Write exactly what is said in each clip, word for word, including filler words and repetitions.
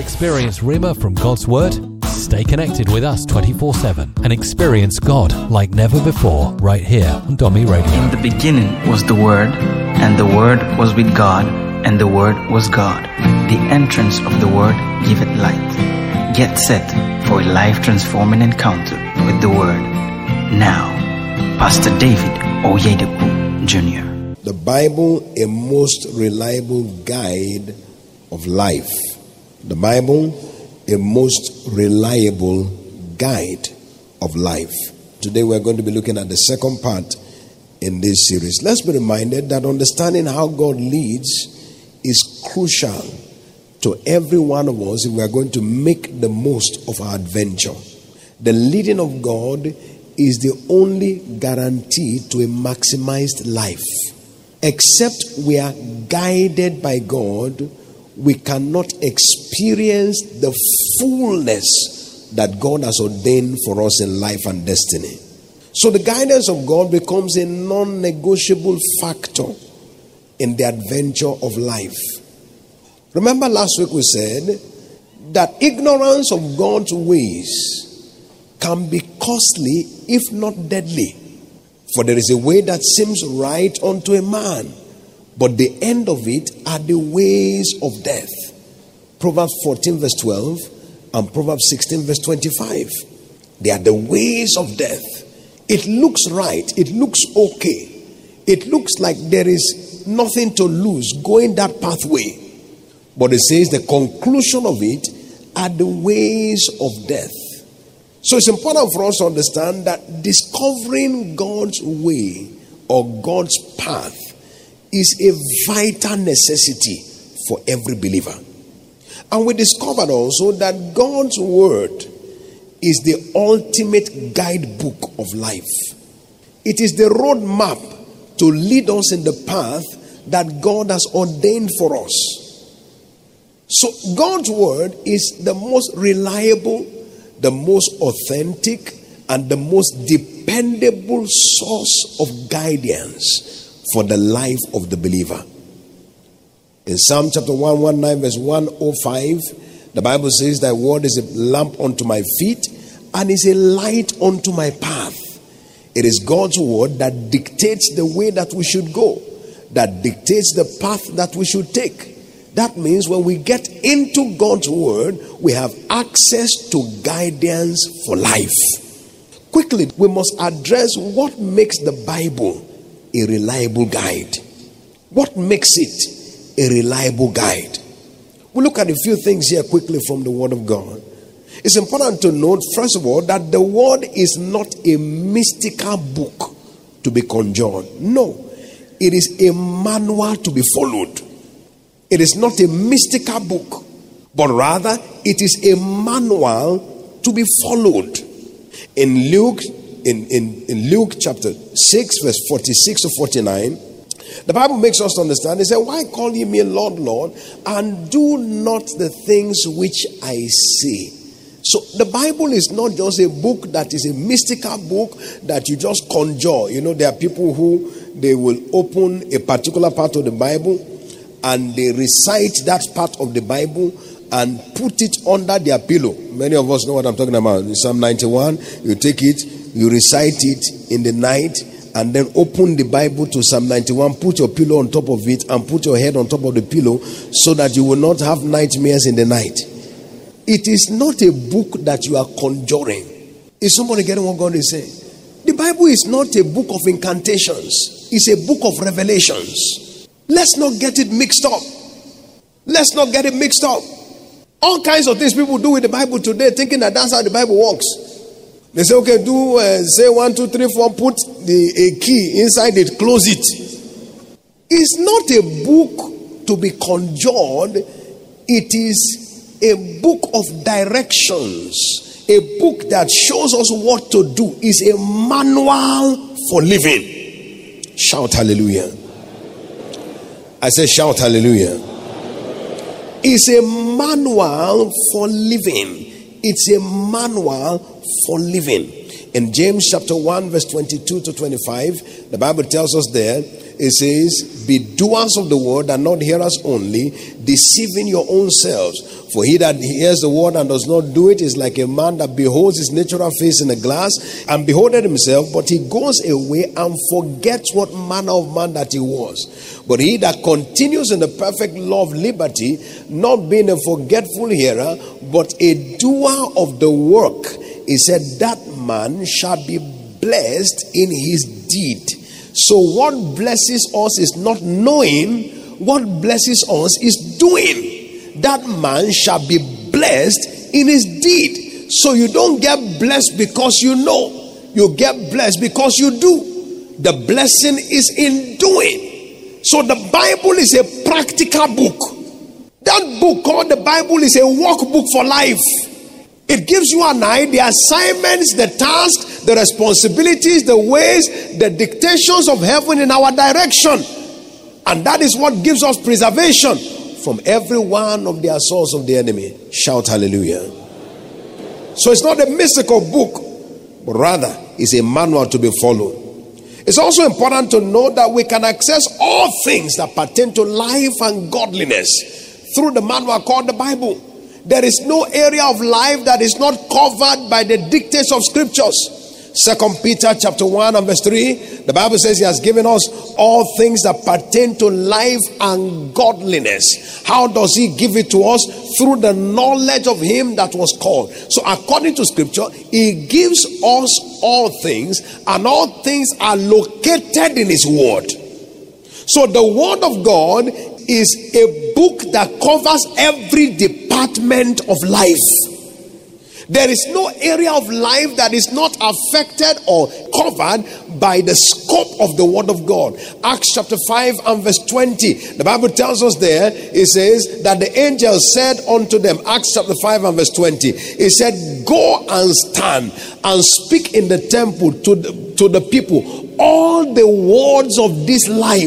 experience Rhema from God's Word? Stay connected with us twenty-four seven and experience God like never before right here on Domi Radio. In the beginning was the Word, and the Word was with God, and the Word was God. The entrance of the Word giveth light. Get set for a life-transforming encounter with the Word. Now, Pastor David Oyedepo Junior The Bible, a most reliable guide of life. The Bible, a most reliable guide of life. Today we're going to be looking at the second part in this series. Let's be reminded that understanding how God leads is crucial to every one of us if we are going to make the most of our adventure. The leading of God is the only guarantee to a maximized life. Except we are guided by God, we cannot experience the fullness that God has ordained for us in life and destiny. So the guidance of God becomes a non-negotiable factor in the adventure of life. Remember last week we said that ignorance of God's ways can be costly if not deadly. For there is a way that seems right unto a man, but the end of it are the ways of death. Proverbs fourteen verse twelve and Proverbs sixteen verse twenty-five. They are the ways of death. It looks right. It looks okay. It looks like there is nothing to lose going that pathway. But it says the conclusion of it are the ways of death. So it's important for us to understand that discovering God's way or God's path is a vital necessity for every believer. And we discovered also that God's word is the ultimate guidebook of life. It is the roadmap to lead us in the path that God has ordained for us. So God's word is the most reliable, the most authentic, and the most dependable source of guidance for the life of the believer. In Psalm chapter one nineteen verse one oh five, the Bible says, "Thy word is a lamp unto my feet and is a light unto my path." It is God's word that dictates the way that we should go, that dictates the path that we should take. That means when we get into God's word, we have access to guidance for life. Quickly, we must address what makes the Bible a reliable guide. What makes it a reliable guide? We'll look at a few things here quickly from the Word of God. It's important to note, first of all, that the Word is not a mystical book to be conjured. No, it is a manual to be followed. It is not a mystical book, but rather it is a manual to be followed. In Luke, in, in, in Luke chapter six, verse forty-six to forty-nine, the Bible makes us understand. It said, "Why call ye me Lord, Lord, and do not the things which I say?" So the Bible is not just a book that is a mystical book that you just conjure. You know, there are people who they will open a particular part of the Bible and they recite that part of the Bible and put it under their pillow. Many of us know what I'm talking about. In Psalm ninety-one, you take it, you recite it in the night, and then open the Bible to Psalm ninety-one, put your pillow on top of it, and put your head on top of the pillow so that you will not have nightmares in the night. It is not a book that you are conjuring. Is somebody getting what God is saying? The Bible is not a book of incantations. It's a book of revelations. Let's not get it mixed up. Let's not get it mixed up. All kinds of things people do with the Bible today, thinking that that's how the Bible works. They say, okay, do uh, say one, two, three, four, put the a key inside it, close it. It's not a book to be conjured. It is a book of directions, a book that shows us what to do. It's a manual for living. Shout hallelujah. I say shout hallelujah. It's a manual for living. It's a manual for living. In James chapter one verse twenty-two to twenty-five, the Bible tells us there, it says, "Be doers of the word and not hearers only, deceiving your own selves. For he that hears the word and does not do it is like a man that beholds his natural face in a glass and beholdeth himself, but he goes away and forgets what manner of man that he was. But he that continues in the perfect law of liberty, not being a forgetful hearer, but a doer of the work, he said, that man shall be blessed in his deed. So what blesses us is not knowing, what blesses us is doing. That man shall be blessed in his deed. So you don't get blessed because you know. You get blessed because you do. The blessing is in doing. So the Bible is a practical book. That book called the Bible is a workbook for life. It gives you and I the assignments, the tasks, the responsibilities, the ways, the dictations of heaven in our direction. And that is what gives us preservation from every one of the assaults of the enemy. Shout hallelujah. So it's not a mystical book, but rather it's a manual to be followed. It's also important to know that we can access all things that pertain to life and godliness through the manual called the Bible. There is no area of life that is not covered by the dictates of scriptures. Second Peter chapter one and verse three, the Bible says he has given us all things that pertain to life and godliness. How does he give it to us? Through the knowledge of him that was called. So according to scripture, he gives us all things, and all things are located in his word. So the word of God is a book that covers every department of life. There is no area of life that is not affected or covered by the scope of the word of God. Acts chapter five and verse twenty. The Bible tells us there, it says that the angel said unto them, Acts chapter five and verse twenty, he said, go and stand and speak in the temple to the, to the people all the words of this life.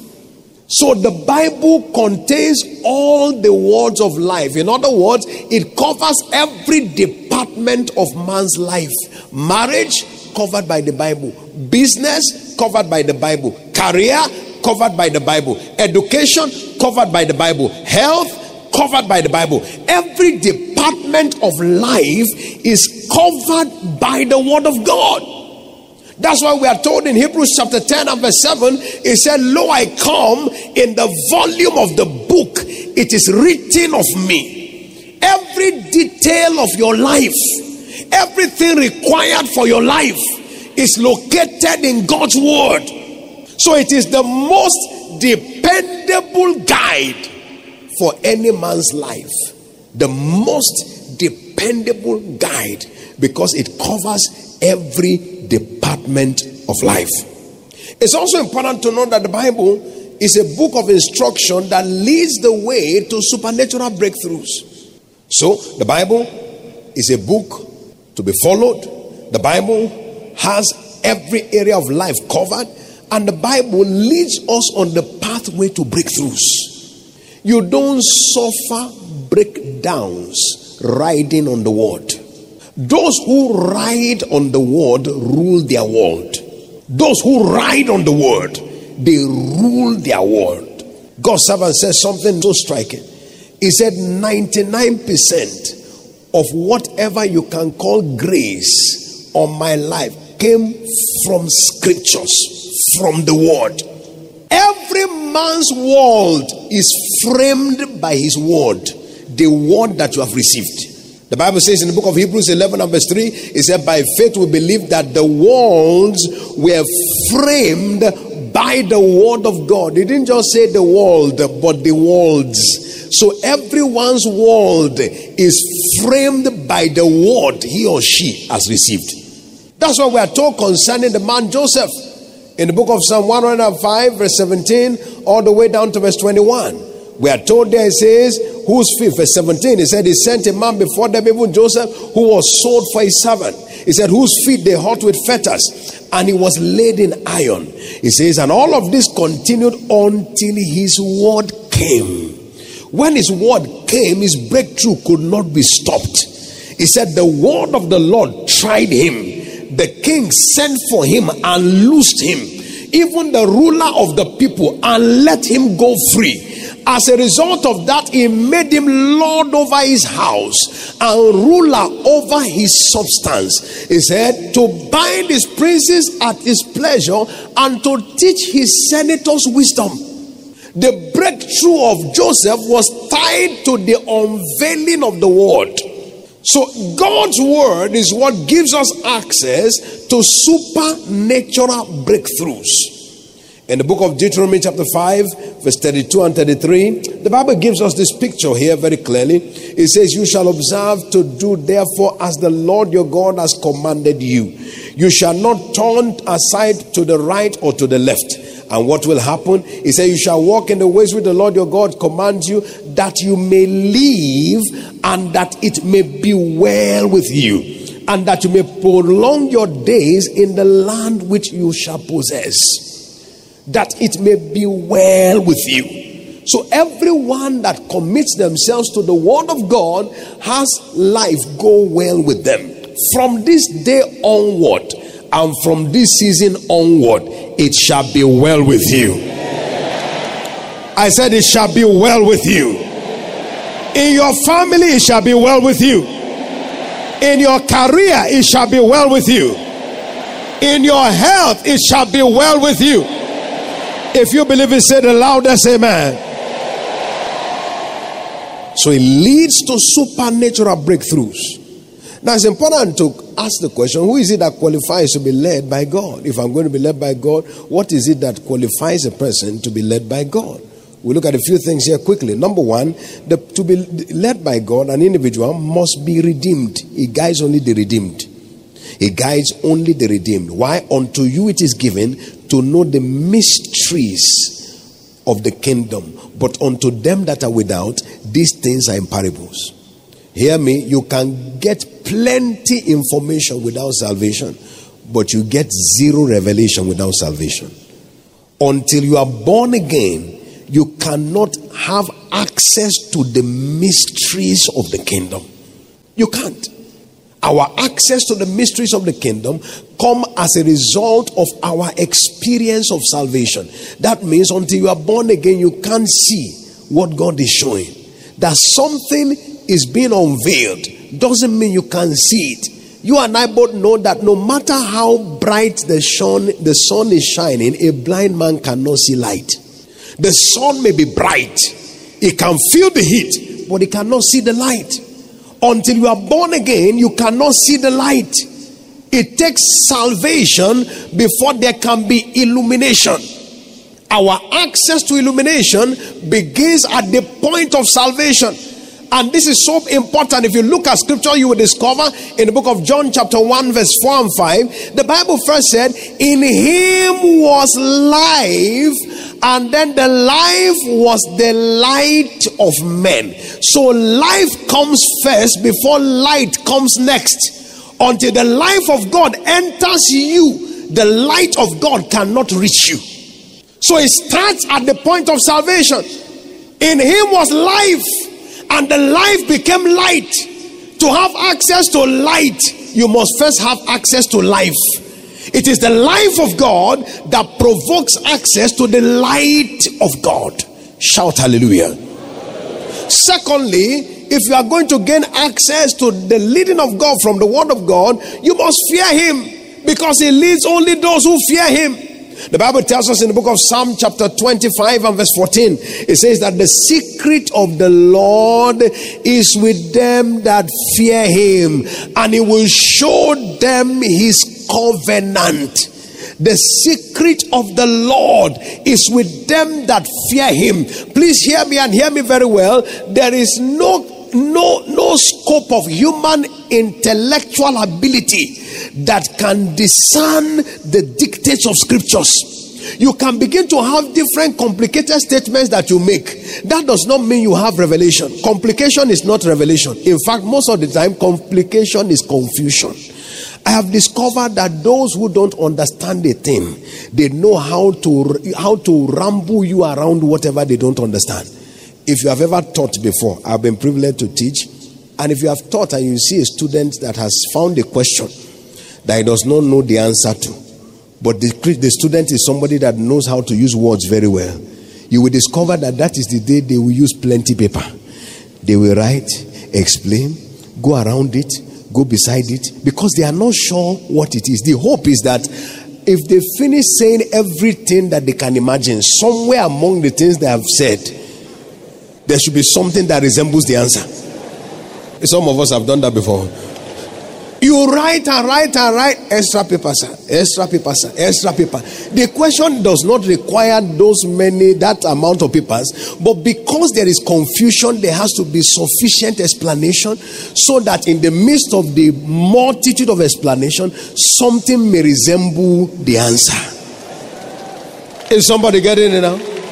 So the Bible contains all the words of life. In other words, it covers every department of man's life. Marriage, covered by the Bible. Business, covered by the Bible. Career, covered by the Bible. Education, covered by the Bible. Health, covered by the Bible. Every department of life is covered by the word of God. That's why we are told in Hebrews chapter ten and verse seven, it said, lo, I come, in the volume of the book it is written of me. Every detail of your life, everything required for your life is located in God's word. So it is the most dependable guide for any man's life. The most dependable guide, because it covers every department of life. It's also important to know that the Bible is a book of instruction that leads the way to supernatural breakthroughs. So the Bible is a book to be followed. The Bible has every area of life covered, and the Bible leads us on the pathway to breakthroughs. You don't suffer breakdowns riding on the word. Those who ride on the word rule their world. Those who ride on the word, they rule their world. God's servant says something so striking. He said ninety-nine percent of whatever you can call grace on my life came from scriptures, from the word. Every man's world is framed by his word, the word that you have received. The Bible says in the book of Hebrews eleven and verse three, it said, by faith we believe that the worlds were framed by the word of God. It didn't just say the world, but the worlds. So everyone's world is framed by the word he or she has received. That's what we are told concerning the man Joseph. In the book of Psalm one hundred five verse seventeen all the way down to verse twenty-one. We are told there, it says, whose feet, verse seventeen, he said, he sent a man before them, even Joseph, who was sold for his servant. He said, whose feet they hurt with fetters, and he was laid in iron. He says, and all of this continued until his word came. When his word came, his breakthrough could not be stopped. He said, the word of the Lord tried him. The king sent for him and loosed him. even the ruler of the people, and let him go free. As a result of that, he made him lord over his house and ruler over his substance. He said to bind his princes at his pleasure and to teach his senators wisdom. The breakthrough of Joseph was tied to the unveiling of the word. So God's word is what gives us access to supernatural breakthroughs. In the book of Deuteronomy chapter five, verse thirty-two and thirty-three, the Bible gives us this picture here very clearly. It says, you shall observe to do therefore as the Lord your God has commanded you. You shall not turn aside to the right or to the left. And what will happen? He said, you shall walk in the ways which the Lord your God commands you, that you may live and that it may be well with you, and that you may prolong your days in the land which you shall possess, that it may be well with you. So everyone that commits themselves to the word of God has life go well with them. From this day onward and from this season onward, it shall be well with you. I said it shall be well with you. In your family, it shall be well with you. In your career, it shall be well with you. In your health, it shall be well with you. If you believe it, say the loudest amen. So it leads to supernatural breakthroughs. Now it's important to ask the question, who is it that qualifies to be led by God? If I'm going to be led by God, what is it that qualifies a person to be led by God? We look at a few things here quickly. Number one, the, to be led by God, an individual must be redeemed. He guides only the redeemed. He guides only the redeemed. Why? Unto you it is given to know the mysteries of the kingdom, but unto them that are without, these things are in parables. Hear me, you can get plenty information without salvation, but you get zero revelation without salvation. Until you are born again, you cannot have access to the mysteries of the kingdom. You can't. Our access to the mysteries of the kingdom come as a result of our experience of salvation. That means until you are born again, you can't see what God is showing. That something is being unveiled doesn't mean you can see it. You and I both know that no matter how bright the sun, the sun is shining, a blind man cannot see light. The sun may be bright, he can feel the heat, but he cannot see the light. Until you are born again, you cannot see the light. It takes salvation before there can be illumination. Our access to illumination begins at the point of salvation. And this is so important. If you look at scripture, you will discover in the book of John chapter one verse four and five, the Bible first said, in him was life, and then the life was the light of men. So life comes first before light comes next. Until the life of God enters you, the light of God cannot reach you. So it starts at the point of salvation. In him was life, and the life became light. To have access to light, you must first have access to life. It is the life of God that provokes access to the light of God. Shout hallelujah. Secondly, if you are going to gain access to the leading of God from the word of God, you must fear him, because he leads only those who fear him. The Bible tells us in the book of Psalm chapter twenty-five and verse fourteen, it says that the secret of the Lord is with them that fear him, and he will show them his covenant. The secret of the Lord is with them that fear him. Please hear me and hear me very well. There is no no no scope of human intellectual ability that can discern the dictates of scriptures. You can begin to have different complicated statements that you make. That does not mean you have revelation. Complication is not revelation. In fact, most of the time, complication is confusion. I have discovered that those who don't understand a thing, they know how to how to ramble you around whatever they don't understand. If you have ever taught before, I've been privileged to teach, and if you have taught and you see a student that has found a question that he does not know the answer to, but the, the student is somebody that knows how to use words very well, you will discover that that is the day they will use plenty paper. They will write, explain, go around it, go beside it, because they are not sure what it is. The hope is that if they finish saying everything that they can imagine, somewhere among the things they have said, there should be something that resembles the answer. Some of us have done that before. You write and write and write, extra paper, sir, extra paper, sir, extra paper. The question does not require those many, that amount of papers, but because there is confusion, there has to be sufficient explanation so that in the midst of the multitude of explanation, something may resemble the answer. Is somebody getting it now?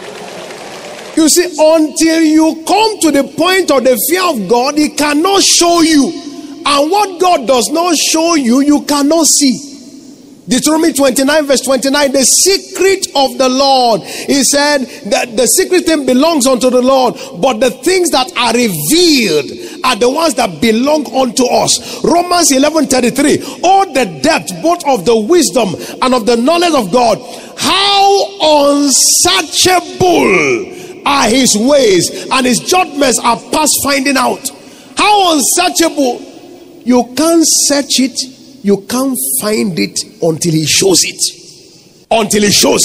You see, until you come to the point of the fear of God, He cannot show you. And what God does not show you, you cannot see. Deuteronomy twenty-nine verse twenty-nine, the secret of the Lord. He said that the secret thing belongs unto the Lord, but the things that are revealed are the ones that belong unto us. Romans eleven thirty-three, oh, the depth both of the wisdom and of the knowledge of God. How unsearchable are His ways, and His judgments are past finding out. How unsearchable. You can't search it, you can't find it until He shows it. Until He shows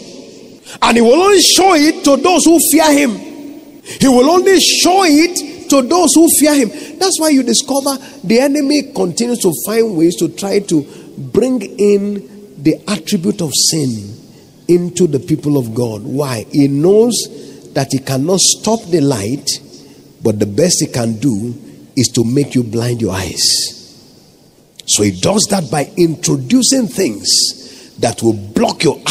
it. And He will only show it to those who fear Him. He will only show it to those who fear Him. That's why you discover the enemy continues to find ways to try to bring in the attribute of sin into the people of God. Why? He knows that he cannot stop the light, but the best he can do is to make you blind your eyes. So he does that by introducing things that will block your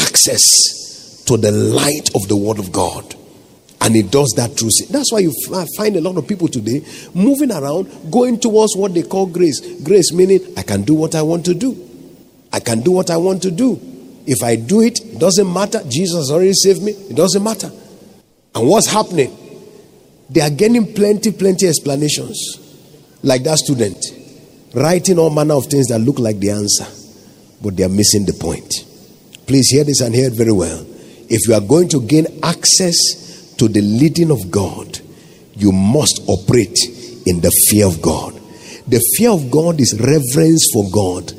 access to the light of the Word of God. And he does that through sin. That's why you find a lot of people today moving around, going towards what they call grace. Grace meaning, I can do what I want to do. I can do what I want to do. If I do it, it doesn't matter. Jesus already saved me. It doesn't matter. And what's happening? They are getting plenty, plenty explanations. Like that student, writing all manner of things that look like the answer, but they are missing the point. Please hear this and hear it very well. If you are going to gain access to the leading of God, you must operate in the fear of God. The fear of God is reverence for God,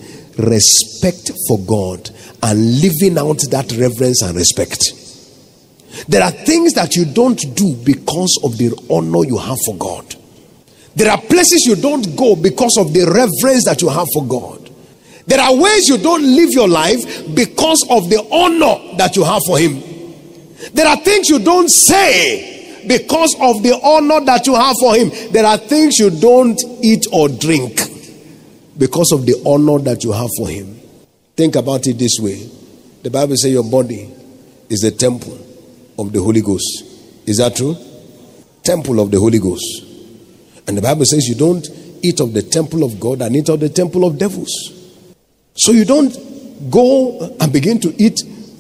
respect for God, and living out that reverence and respect. There are things that you don't do because of the honor you have for God. There are places you don't go because of the reverence that you have for God. There are ways you don't live your life because of the honor that you have for Him. There are things you don't say because of the honor that you have for Him. There are things you don't eat or drink because of the honor that you have for Him. Think about it this way. The Bible says your body is the temple of the Holy Ghost. Is that true? Temple of the Holy Ghost. And the Bible says you don't eat of the temple of God and eat of the temple of devils. So you don't go and begin to eat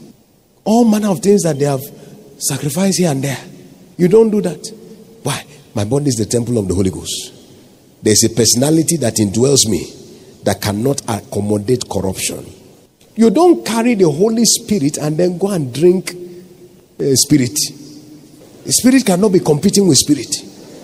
all manner of things that they have sacrificed here and there. You don't do that. Why? My body is the temple of the Holy Ghost. There's a personality that indwells me that cannot accommodate corruption. You don't carry the Holy Spirit and then go and drink uh, spirit. The spirit cannot be competing with spirit.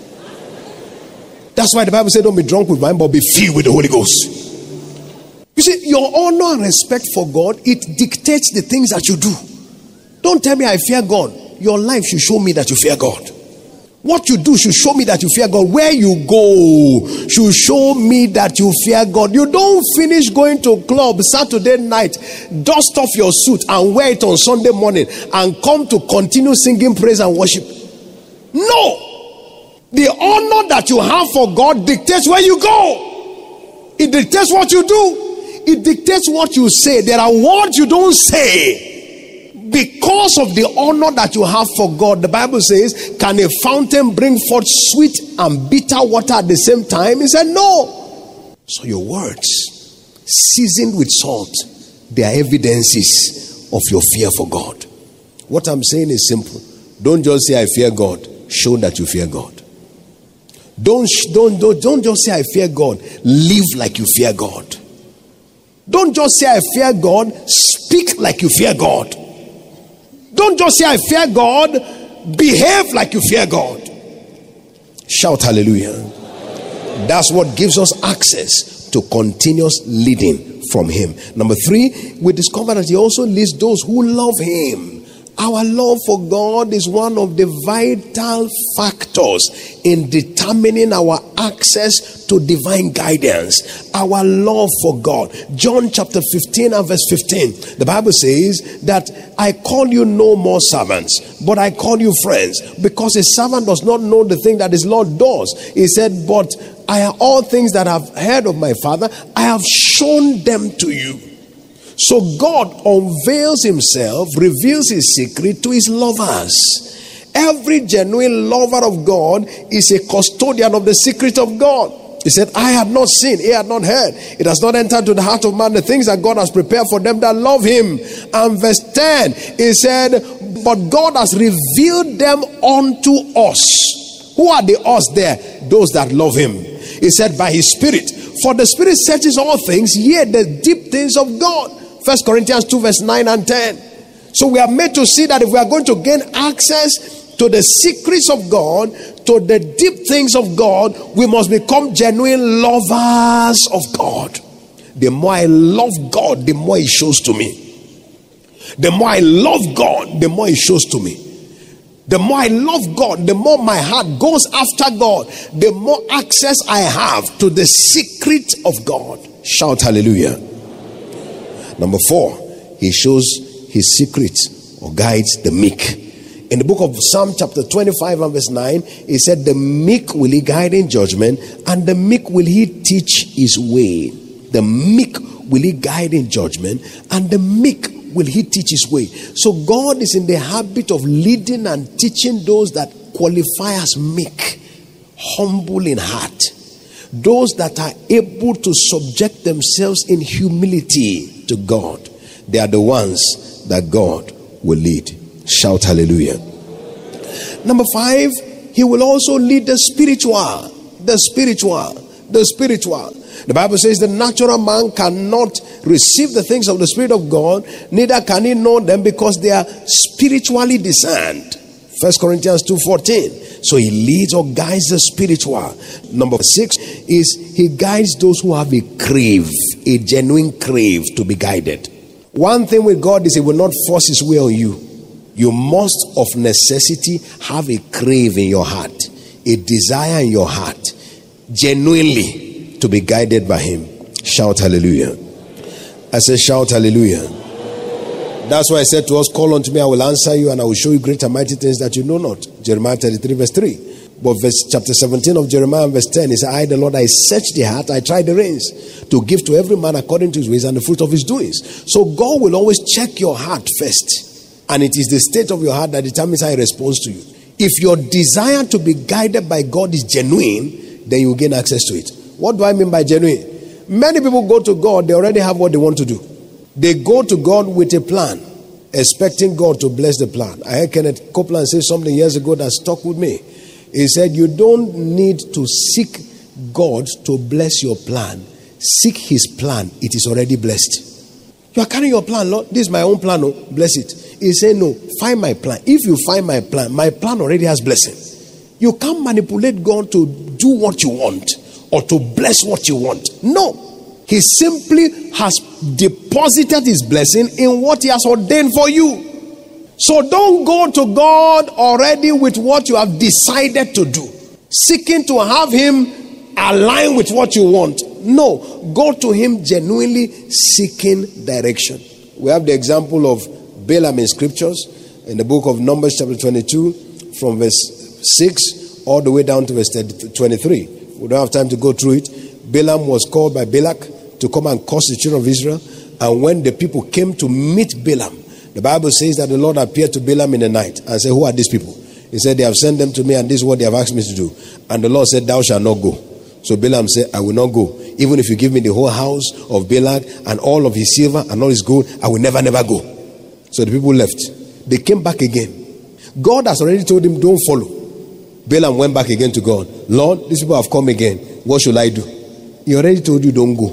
That's why the Bible says don't be drunk with wine, but be filled with the Holy Ghost. You see, your honor and respect for God, it dictates the things that you do. Don't tell me I fear God. Your life should show me that you fear God. What you do should show me that you fear God. Where you go should show me that you fear God. You don't finish going to club Saturday night, dust off your suit and wear it on Sunday morning and come to continue singing praise and worship. No. The honor that you have for God dictates where you go. It dictates what you do. It dictates what you say. There are words you don't say because of the honor that you have for God. The Bible says, can a fountain bring forth sweet and bitter water at the same time? He said, no. So your words, seasoned with salt, they are evidences of your fear for God. What I'm saying is simple. Don't just say I fear God. Show that you fear God. Don't, don't, don't, don't just say I fear God. Live like you fear God. Don't just say I fear God, speak like you fear God. Don't just say I fear God, behave like you fear God. Shout hallelujah. That's what gives us access to continuous leading from him. Number three, we discover that he also leads those who love him. Our love for God is one of the vital factors in determining our access to divine guidance. Our love for God. John chapter fifteen and verse fifteen. The Bible says that I call you no more servants, but I call you friends, because a servant does not know the thing that his Lord does. He said, but I have all things that I've heard of my Father, I have shown them to you. So God unveils himself, reveals his secret to his lovers. Every genuine lover of God is a custodian of the secret of God. He said, I had not seen, he had not heard, it has not entered to the heart of man the things that God has prepared for them that love him. And verse ten, he said, but God has revealed them unto us. Who are the us there? Those that love him. He said, by his Spirit. For the Spirit searches all things, yea, the deep things of God. First Corinthians two verse nine and ten. So we are made to see that if we are going to gain access to the secrets of God, to the deep things of God, we must become genuine lovers of God. The more I love God, the more he shows to me. The more I love God, the more he shows to me. The more I love God, the more my heart goes after God, the more access I have to the secret of God. Shout hallelujah. Number four, he shows his secret or guides the meek. In the book of Psalm chapter twenty-five and verse nine, he said, the meek will he guide in judgment, and the meek will he teach his way. The meek will he guide in judgment, and the meek will he teach his way. So God is in the habit of leading and teaching those that qualify as meek, humble in heart. Those that are able to subject themselves in humility to God. They are the ones that God will lead. Shout hallelujah. Number five, he will also lead the spiritual. The spiritual. The spiritual. The Bible says the natural man cannot receive the things of the Spirit of God, neither can he know them, because they are spiritually discerned. First Corinthians two fourteen. So he leads or guides the spiritual. Number six is he guides those who have a crave, a genuine crave to be guided. One thing with God is he will not force his way on you. You must of necessity have a crave in your heart, a desire in your heart, genuinely to be guided by him. Shout hallelujah. I said shout hallelujah. That's why I said to us, call unto me, I will answer you, and I will show you great and mighty things that you know not. Jeremiah thirty-three verse three. But verse chapter seventeen of Jeremiah verse ten, he said, I the Lord, I search the heart, I try the reins, to give to every man according to his ways and the fruit of his doings. So God will always check your heart first, and it is the state of your heart that determines how he responds to you. If your desire to be guided by God is genuine, then you will gain access to it. What do I mean by genuine? Many people go to God, they already have what they want to do. They go to God with a plan, expecting God to bless the plan. I heard Kenneth Copeland say something years ago that stuck with me. He said, you don't need to seek God to bless your plan. Seek his plan. It is already blessed. You are carrying your plan, Lord. This is my own plan. Oh, bless it. He said, no, find my plan. If you find my plan, my plan already has blessing. You can't manipulate God to do what you want or to bless what you want. No. He simply has deposited his blessing in what he has ordained for you. So don't go to God already with what you have decided to do, seeking to have him align with what you want. No, go to him genuinely seeking direction. We have the example of Balaam in scriptures in the book of Numbers chapter twenty-two from verse six all the way down to verse twenty-three. We don't have time to go through it. Balaam was called by Balak to come and curse the children of Israel. And when the people came to meet Balaam, the Bible says that the Lord appeared to Balaam in the night and said, who are these people? He said, they have sent them to me, and this is what they have asked me to do. And the Lord said, thou shalt not go. So Balaam said, I will not go. Even if you give me the whole house of Balak and all of his silver and all his gold, I will never, never go. So the people left. They came back again. God has already told him, don't follow. Balaam went back again to God. Lord, these people have come again. What should I do? He already told you, don't go.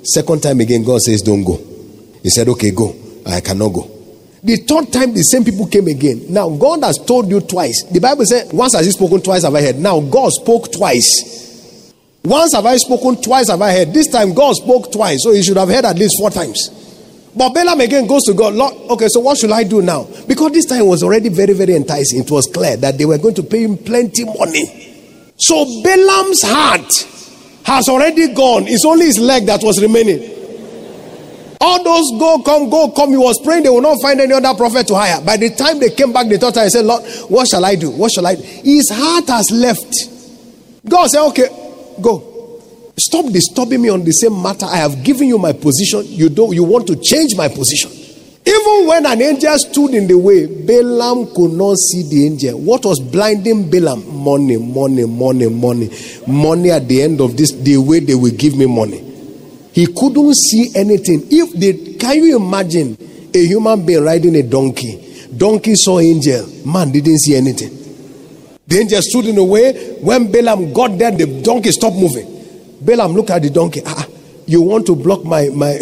Second time again, God says, don't go. He said, okay, go. I cannot go. The third time, the same people came again. Now, God has told you twice. The Bible said, once has he spoken, twice have I heard. Now, God spoke twice. Once have I spoken, twice have I heard. This time, God spoke twice. So, he should have heard at least four times. But Balaam again goes to God. Lord, okay, so what should I do now? Because this time was already very, very enticing. It was clear that they were going to pay him plenty money. So, Balaam's heart has already gone. It's only his leg that was remaining. All those go, come, go, come. He was praying they will not find any other prophet to hire. By the time they came back, the third time, he said, Lord, what shall I do? What shall I do? His heart has left. God said, okay, go. Stop disturbing me on the same matter. I have given you my position. You don't, you want to change my position. Even when an angel stood in the way, Balaam could not see the angel. What was blinding Balaam? Money, money, money, money. Money at the end of this, the way they will give me money. He couldn't see anything. If they, can you imagine a human being riding a donkey? Donkey saw angel. Man didn't see anything. The angel stood in the way. When Balaam got there, the donkey stopped moving. Balaam looked at the donkey. Ah, you want to block my my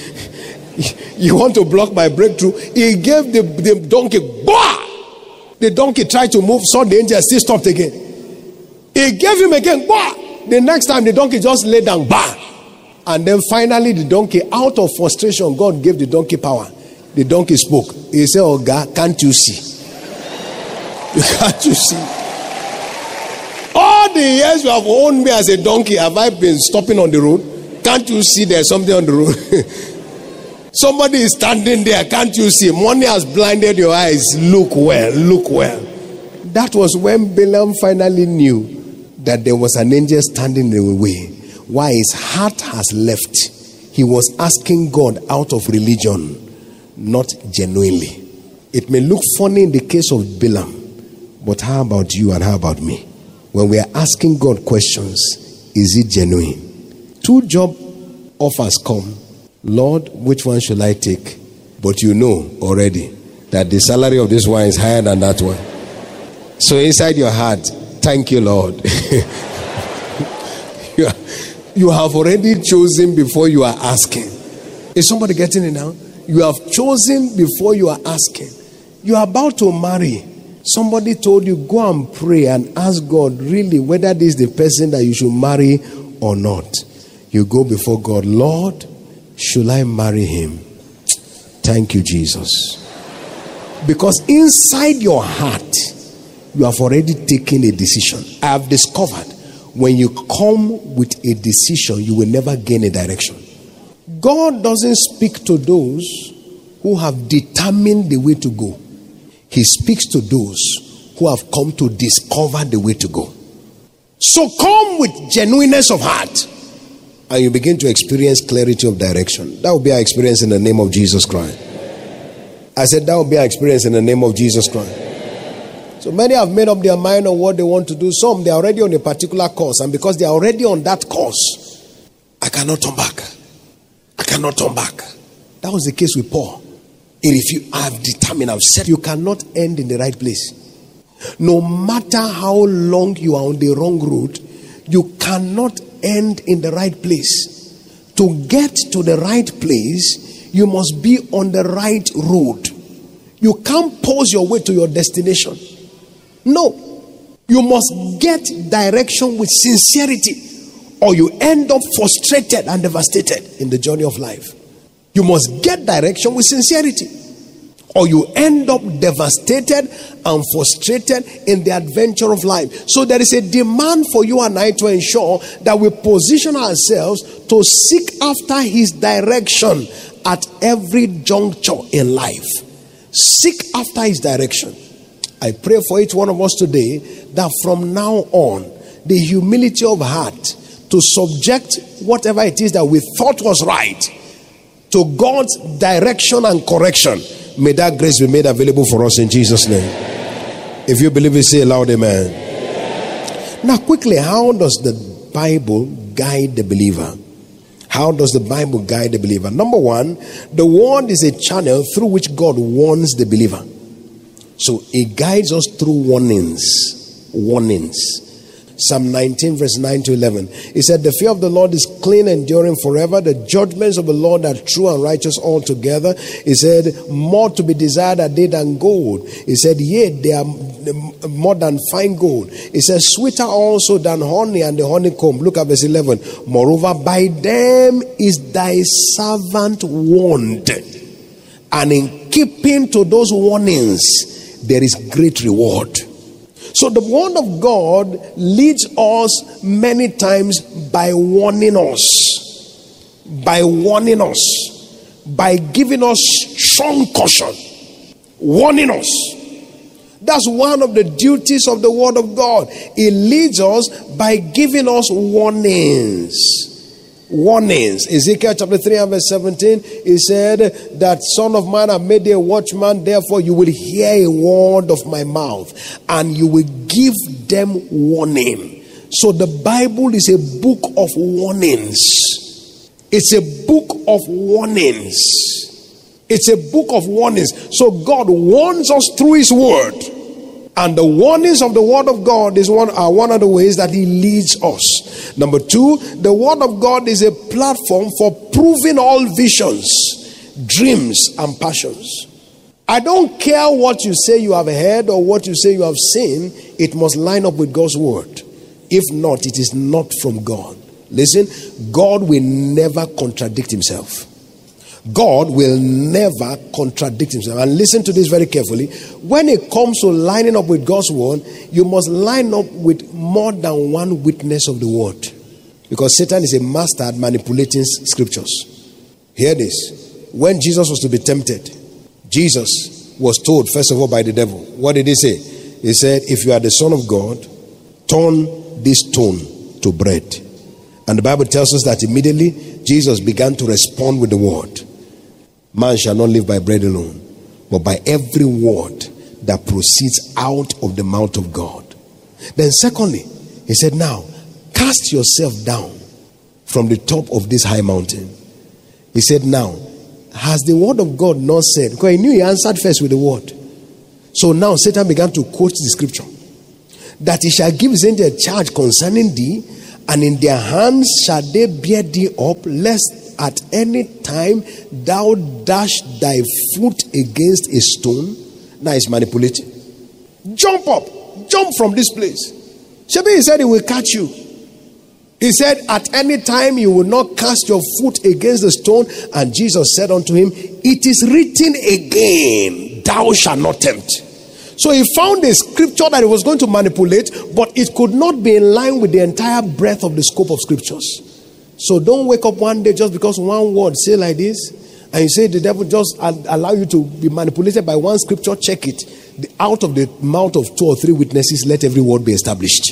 you want to block my breakthrough? He gave the, the donkey. Bah! The donkey tried to move, saw the angel, still stopped again. He gave him again. Bah! The next time the donkey just lay down. Bah! And then finally the donkey, out of frustration, God gave the donkey power. The donkey spoke. He said, oh God, can't you see? Can't you see? All the years you have owned me as a donkey, have I been stopping on the road? Can't you see there's something on the road? Somebody is standing there. Can't you see? Money has blinded your eyes. Look well, look well. That was when Balaam finally knew that there was an angel standing in the way. Why? His heart has left. He was asking God out of religion, not genuinely. It may look funny in the case of Balaam, but how about you and how about me? When we are asking God questions, is it genuine? Two job offers come. Lord, which one should I take? But you know already that the salary of this one is higher than that one. So inside your heart, thank you, Lord. you, are, you have already chosen before you are asking. Is somebody getting it now? You have chosen before you are asking. You are about to marry. Somebody told you, go and pray and ask God really whether this is the person that you should marry or not. You go before God, Lord, should I marry him? Thank you, Jesus. Because inside your heart, you have already taken a decision. I have discovered when you come with a decision, you will never gain a direction. God doesn't speak to those who have determined the way to go. He speaks to those who have come to discover the way to go. So come with genuineness of heart, and you begin to experience clarity of direction. That will be our experience in the name of Jesus Christ. I said that will be our experience in the name of Jesus Christ. So many have made up their mind on what they want to do. Some, they are already on a particular course. And because they are already on that course, I cannot turn back. I cannot turn back. That was the case with Paul. If you have determined, I've said you cannot end in the right place. No matter how long you are on the wrong road, you cannot end in the right place. To get to the right place, you must be on the right road. You can't pause your way to your destination. No. You must get direction with sincerity, or you end up frustrated and devastated in the journey of life. You must get direction with sincerity, or you end up devastated and frustrated in the adventure of life. So there is a demand for you and I to ensure that we position ourselves to seek after his direction at every juncture in life. Seek after his direction. I pray for each one of us today that from now on, the humility of heart to subject whatever it is that we thought was right to God's direction and correction. May that grace be made available for us in Jesus' name. If you believe it, say aloud, amen. Amen. Now quickly, how does the Bible guide the believer? How does the Bible guide the believer? Number one, the word is a channel through which God warns the believer. So it guides us through warnings. Warnings. Psalm nineteen, verse nine to eleven. He said, the fear of the Lord is clean, enduring forever. The judgments of the Lord are true and righteous altogether. He said, more to be desired are they than gold. He said, yea, they are more than fine gold. He says, sweeter also than honey and the honeycomb. Look at verse eleven. Moreover, by them is thy servant warned, and in keeping to those warnings there is great reward. So the word of God leads us many times by warning us, by warning us, by giving us strong caution, warning us. That's one of the duties of the word of God. It leads us by giving us warnings. Warnings. Ezekiel chapter three and verse seventeen, he said that, son of man, I made thee a watchman, therefore you will hear a word of my mouth and you will give them warning. So the Bible is a book of warnings. It's a book of warnings. It's a book of warnings. So God warns us through his word. And the warnings of the word of God is one, are one of the ways that he leads us. Number two, the word of God is a platform for proving all visions, dreams, and passions. I don't care what you say you have heard or what you say you have seen. It must line up with God's word. If not, it is not from God. Listen, God will never contradict himself. God will never contradict himself. And listen to this very carefully. When it comes to lining up with God's word, you must line up with more than one witness of the word. Because Satan is a master at manipulating scriptures. Hear this. When Jesus was to be tempted, Jesus was told, first of all, by the devil. What did he say? He said, if you are the Son of God, turn this stone to bread. And the Bible tells us that immediately Jesus began to respond with the word. Man shall not live by bread alone, but by every word that proceeds out of the mouth of God. Then secondly, he said, now cast yourself down from the top of this high mountain. He said, now, has the word of God not said? Because he knew he answered first with the word. So now Satan began to quote the scripture, that he shall give his angel charge concerning thee, and in their hands shall they bear thee up, lest at any time thou dash thy foot against a stone. Now he's manipulating. Jump up, jump from this place. Shebi, he said he will catch you. He said, at any time you will not cast your foot against the stone. And Jesus said unto him, it is written again, thou shalt not tempt. So he found a scripture that he was going to manipulate, but it could not be in line with the entire breadth of the scope of scriptures. So don't wake up one day just because one word say like this, and you say the devil just allow you to be manipulated by one scripture. Check it. The, out of the mouth of two or three witnesses, let every word be established.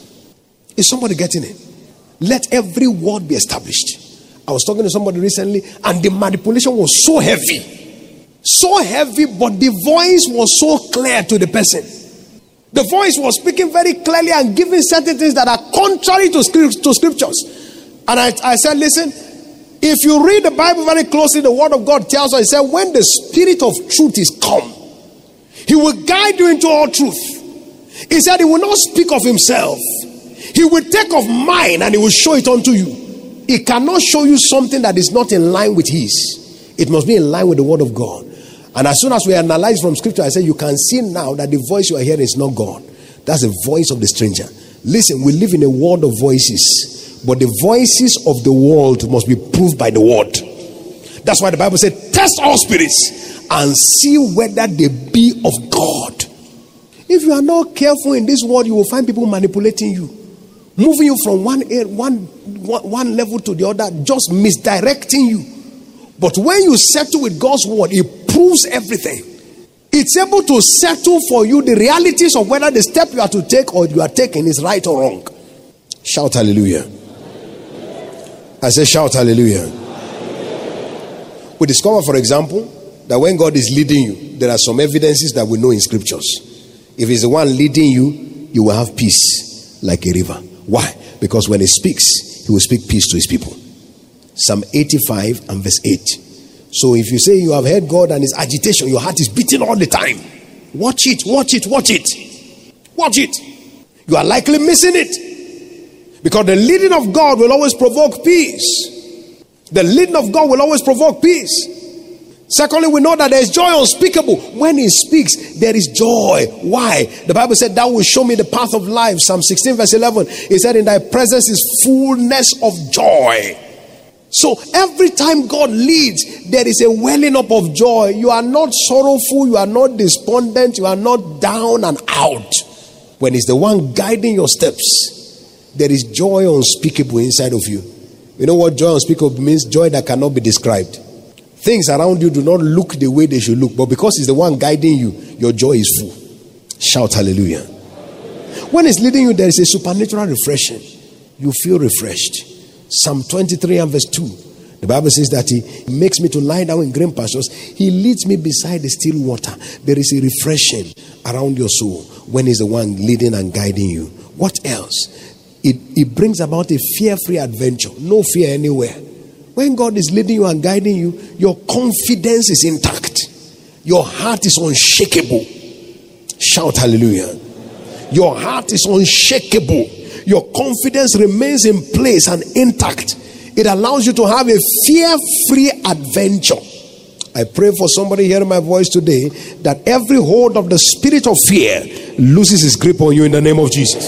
Is somebody getting it? Let every word be established. I was talking to somebody recently, and the manipulation was so heavy. So heavy, but the voice was so clear to the person. The voice was speaking very clearly and giving certain things that are contrary to, script, to scriptures. And I, I said, listen, if you read the Bible very closely, the word of God tells us, he said, when the Spirit of truth is come, he will guide you into all truth. He said he will not speak of himself. He will take of mine and he will show it unto you. He cannot show you something that is not in line with his. It must be in line with the word of God. And as soon as we analyze from scripture, I said, you can see now that the voice you are hearing is not God. That's the voice of the stranger. Listen, we live in a world of voices. But the voices of the world must be proved by the word. That's why the Bible said, test all spirits and see whether they be of God. If you are not careful in this world, you will find people manipulating you, moving you from one, one, one, one level to the other, just misdirecting you. But when you settle with God's word, it proves everything. It's able to settle for you the realities of whether the step you are to take or you are taking is right or wrong. Shout hallelujah. I say shout hallelujah. We discover, for example, that when God is leading you, there are some evidences that we know in scriptures. If he's the one leading you, you will have peace like a river. Why? Because when he speaks, he will speak peace to his people. Psalm eighty-five and verse eight. So if you say you have heard God and his agitation, your heart is beating all the time, watch it, watch it, watch it. Watch it. You are likely missing it. Because the leading of God will always provoke peace. The leading of God will always provoke peace. Secondly, we know that there is joy unspeakable. When he speaks, there is joy. Why? The Bible said, thou will show me the path of life. Psalm sixteen verse eleven. He said, in thy presence is fullness of joy. So every time God leads, there is a welling up of joy. You are not sorrowful. You are not despondent. You are not down and out. When he's the one guiding your steps, there is joy unspeakable inside of you. You know what joy unspeakable means? Joy that cannot be described. Things around you do not look the way they should look, but because he's the one guiding you, your joy is full. Shout hallelujah. When he's leading you, there is a supernatural refreshing. You feel refreshed. Psalm twenty-three and verse two. The Bible says that he makes me to lie down in green pastures. He leads me beside the still water. There is a refreshing around your soul when he's the one leading and guiding you. What else? It, it brings about a fear-free adventure. No fear anywhere. When God is leading you and guiding you, your confidence is intact. Your heart is unshakable. Shout hallelujah. Your heart is unshakable. Your confidence remains in place and intact. It allows you to have a fear-free adventure. I pray for somebody hearing my voice today that every hold of the spirit of fear loses its grip on you in the name of Jesus.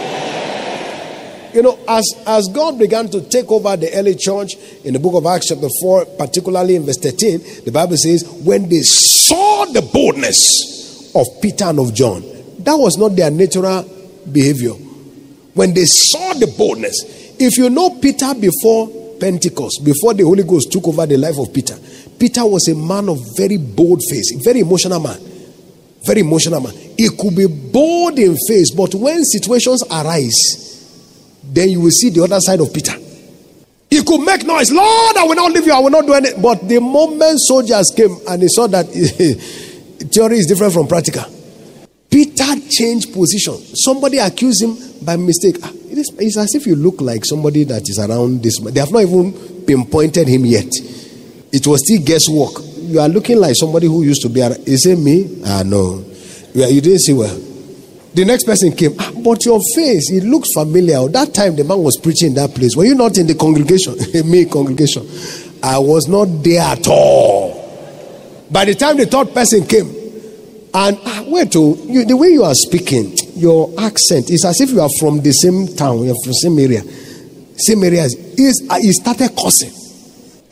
You know, as, as God began to take over the early church in the book of Acts chapter four, particularly in verse thirteen, the Bible says, when they saw the boldness of Peter and of John, that was not their natural behavior. When they saw the boldness, if you know Peter before Pentecost, before the Holy Ghost took over the life of Peter, Peter was a man of very bold face, very emotional man. Very emotional man. He could be bold in face, but when situations arise, then you will see the other side of Peter. He could make noise, Lord, I will not leave you, I will not do anything. But the moment soldiers came and they saw that theory is different from practical, Peter changed position. Somebody accused him by mistake. It's as if you look like somebody that is around this. They have not even pinpointed him yet. It was still guesswork. You are looking like somebody who used to be around. Is it me? Ah, no. You didn't see well. The next person came, ah, but your face, it looks familiar. That time the man was preaching in that place. Were you not in the congregation? Me, congregation. I was not there at all. By the time the third person came, and ah, wait, oh, you, the way you are speaking, your accent is as if you are from the same town, you are from the same area. Same area. He started cursing.